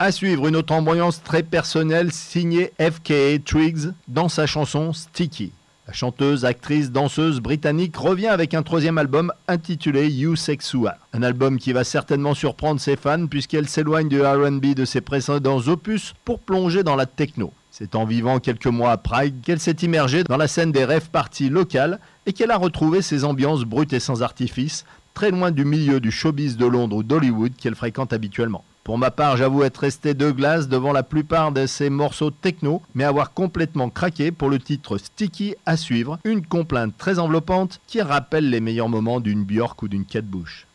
À suivre, une autre ambiance très personnelle signée FKA Twigs dans sa chanson Sticky. La chanteuse, actrice, danseuse britannique revient avec un troisième album intitulé You Sexua. Un album qui va certainement surprendre ses fans puisqu'elle s'éloigne du R&B de ses précédents opus pour plonger dans la techno. C'est en vivant quelques mois à Prague qu'elle s'est immergée dans la scène des rave parties locales et qu'elle a retrouvé ses ambiances brutes et sans artifice, très loin du milieu du showbiz de Londres ou d'Hollywood qu'elle fréquente habituellement. Pour ma part, j'avoue être resté de glace devant la plupart de ces morceaux techno, mais avoir complètement craqué pour le titre Sticky à suivre, une complainte très enveloppante qui rappelle les meilleurs moments d'une Björk ou d'une Kate Bush.